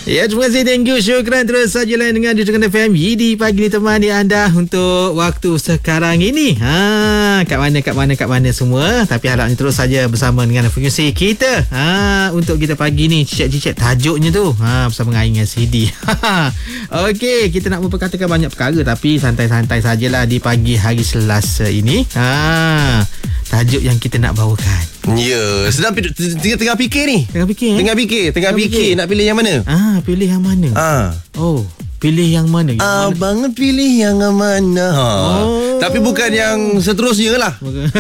Ya, terima kasih, thank you, syukran. Terus saja lain dengan di Trengganu FM Yidi pagi ni temani anda untuk waktu sekarang ini. Kat mana semua. Tapi harapnya terus saja bersama dengan frekuensi kita. Untuk kita pagi ni cicit-cicit tajuknya tu. Bersama dengan Aing CD. Okey, kita nak memperkatakan banyak perkara tapi santai-santai sajalah di pagi hari Selasa ini. Tajuk yang kita nak bawakan. Ya, sedang tengah fikir ni. Tengah fikir. Nak pilih yang mana? Pilih yang mana? Oh, pilih yang mana? Abang pilih yang mana? Tapi bukan yang seterusnya lah.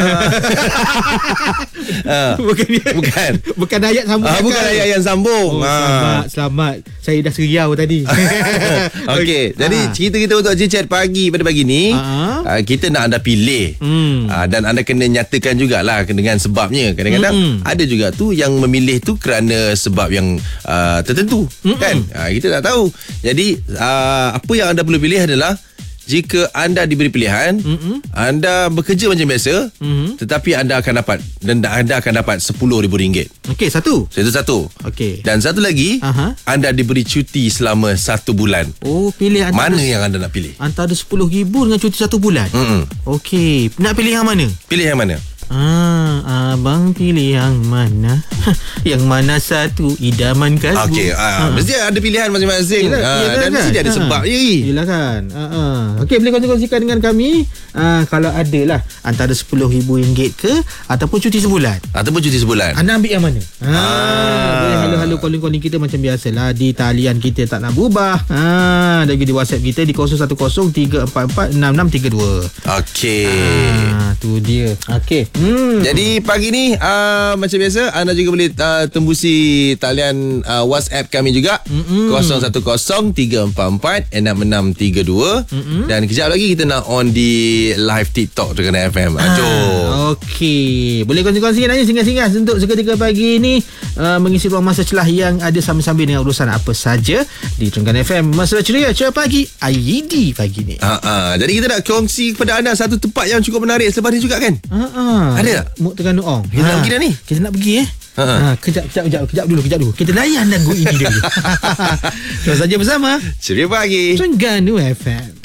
Bukan ayat sambung. Bukan ayat yang sambung. Selamat. Saya dah seriau tadi. Okey, jadi cerita kita untuk chat pagi pada pagi ni, kita nak anda pilih. Dan anda kena nyatakan jugalah dengan sebabnya. Kadang-kadang ada juga tu yang memilih tu kerana sebab yang tertentu, kan? Kita tak tahu. Jadi apa yang anda perlu pilih adalah, jika anda diberi pilihan, anda bekerja macam biasa, tetapi anda akan dapat RM10,000. Okey, satu. Itu satu. Okey. Dan satu lagi, anda diberi cuti selama 1 bulan. Oh, pilih antara mana yang anda nak pilih? Antara RM10,000 dengan cuti 1 bulan. Okey, nak pilih yang mana? Pilih yang mana? Abang pilih yang mana? Yang mana satu idaman kasbu. Okey, mesti ada pilihan masing-masing. Dan mesti dia ada sebab je. Yelah kan. Okey, boleh kongsikan dengan kami kalau ada lah antara RM10,000 ke ataupun cuti sebulan. Anda ambil yang mana? Boleh halo-halo calling kita macam biasalah. Di talian kita tak nak berubah. Dan di WhatsApp kita di 0103446632. Okey. Tu dia. Okey. Jadi pagi ni macam biasa anda juga boleh tembusi talian WhatsApp kami juga 0113446632. Dan kejap lagi kita nak on di live TikTok Trengganu FM. Okey, boleh kongsi-kongsi nanya singgah-singgah untuk seketika pagi ni, mengisi ruang masa celah yang ada sambil-sambil dengan urusan apa saja di Trengganu FM. Masa ceria pagi IED pagi ni. Jadi kita nak kongsi kepada anda satu tempat yang cukup menarik selepas ni juga, kan? Ada tak? Muk Terengganu Ong. Kita nak pergi dah ni. Kita nak pergi Kejap dulu. Kita layan lagu ini dulu. Terus saja bersama Ceria Pagi Trengganu FM.